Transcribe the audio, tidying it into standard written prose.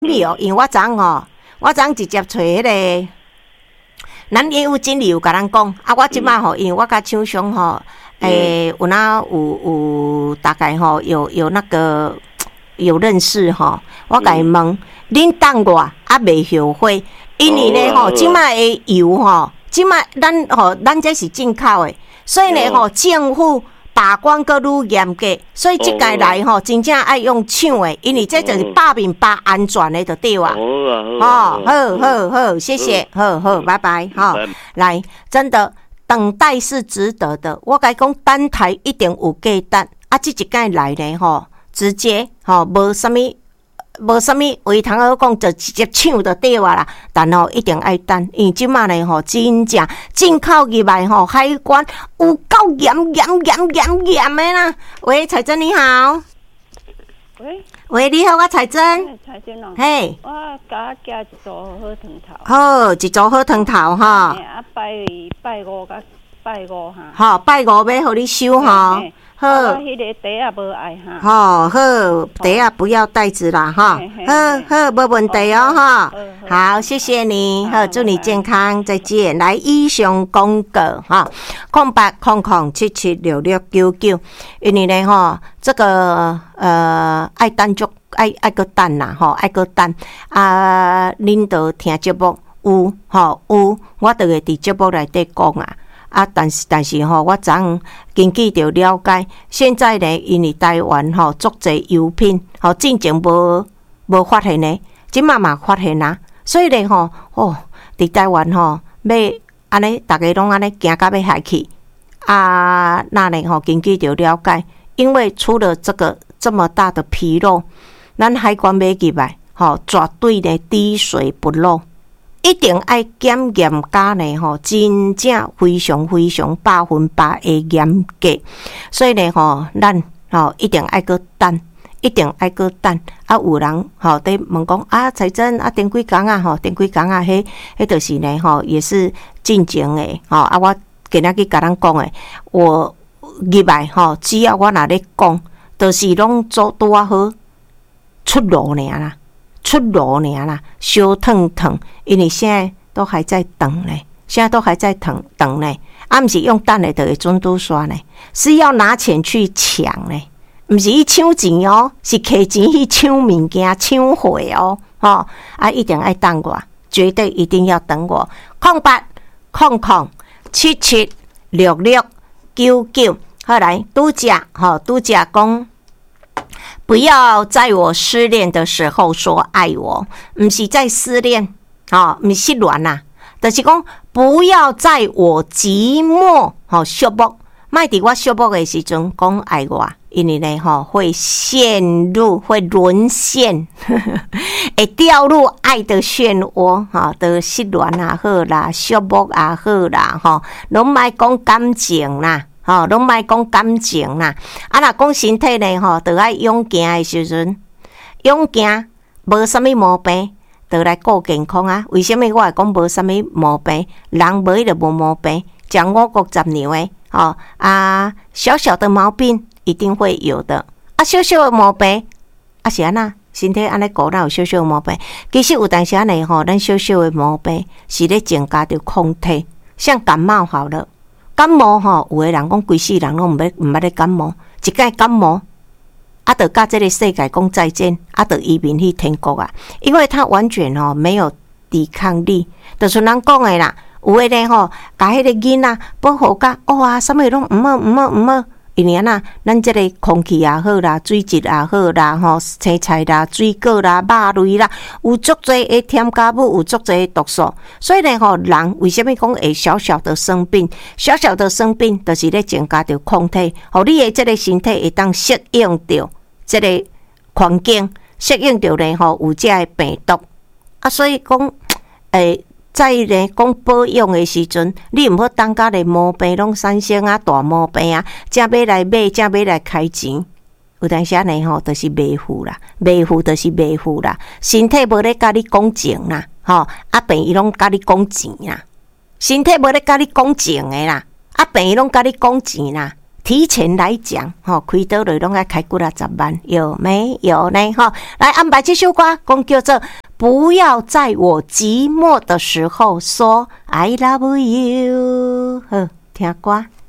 理哦，因为我昨直接找迄个咱业务经理有甲咱讲，我即摆吼，因为我甲厂商吼，有大概吼有那个有认识吼，我甲伊问，恁等我未后悔，因为咧吼，即摆的油吼，即摆咱这是进口的，所以咧吼，政府把关阁愈严格，所以即届来吼，真正爱用抢的，因为这就是百分百安全的，就对啊。好，谢谢，好，拜拜，来，真的等待是值得的。我甲你讲，等待一定有价值，这一届来呢吼，直接无啥物话通好讲，就直接抢就对啦。但一定爱等，因为即马呢真正进口入来海关有够严的啦。喂，彩珍你好。喂，你好，我彩珍。 彩珍哦。 嘿。 我甲加一组好汤头。 好，一组好汤头哈。 拜五哈。 好，拜五要互你收哈。好， 迄个袋也无爱哈。好，袋啊不要袋子啦哈。好，没问题哦哈。好，谢谢你，好，祝你健康，再见。来，以上广告哈，0800776699，因为呢哈，这个爱等足爱个等啦哈，爱个等啊，恁都听节目有，我都会伫节目内底讲啊。但是我昨根据着了解，现在呢，因为台湾足侪油品进前无发现呢，即马嘛发现啦，所以呢伫台湾要安尼，大家拢安尼行到要害去啊！那呢根据着了解，因为出了这么大的纰漏，咱海关要入来绝对呢滴水不漏。一定爱检验加呢真正非常100%的严格，所以呢咱一定爱个等，有人在问讲彩珍顶几工迄就是呢也是进前的我今仔日甲咱讲的，我入来只要我若咧讲，就是拢做拄啊好出炉尔啦。小腾，因为现在都还在等呢，不是用等的就会准拄煞呢，是要拿钱去抢呢，不是去抢钱哦，是摕钱去抢物件、抢货哦，一定要等我，绝对一定要等我。0800776699，好来，拄则讲。不要在我失恋的时候说爱我，不是在失恋，不是失恋啦，就是讲不要在我寂寞寂寞，莫伫我寂寞的时阵讲爱我，因为呢会沦陷，会掉入爱的漩涡的失恋也好啦，寂寞也好啦，拢莫讲感情啦。拢莫讲感情啦，若讲身体呢就爱勇行的时阵，勇行无啥物毛病，就来顾健康啊。为什么我会讲无啥物毛病？人无伊就无毛病，讲5谷杂粮的小小的毛病一定会有的小小的毛病是安那身体安尼顾哪有小小的毛病？其实有当时呢咱小小的毛病是咧增加着抗体，像感冒好了。感冒有的人讲规世人拢毋捌咧感冒，一届感冒就甲这个世界讲再见，就移民去天国啊！因为他完全没有抵抗力，就是人讲的啦。有的呢甲迄个囡仔保护甲啥物拢毋好，因为咱这个空气也好啦，水质也好啦，青菜啦、水果啦、肉类啦，有足侪的添加物，有足侪的毒素，所以呢人为什么讲会小小的生病？小小的生病，就是咧增加着抗体，互你的这个身体会当适应着这个环境，适应着呢有这个病毒所以讲在呢讲保养的时阵，你毋好等甲咧毛病拢产生大毛病才要来买，才要来开钱。有当时呢就是卖付啦，身体无咧甲你讲情啦，病伊拢甲你讲钱啦，身体无咧甲你讲情的啦，病伊拢甲你讲钱啦， 提前来讲，开刀了拢要开几啊10万，有没有呢？来安排这首歌，讲叫做不要在我寂寞的时候说 I love you。好，听歌。